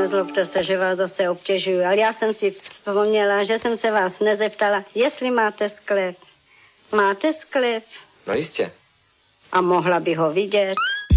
nezlobte se, že vás zase obtěžuju, ale já jsem si vzpomněla, že jsem se vás nezeptala, jestli máte sklep. Máte sklep? No jistě. A mohla by ho vidět?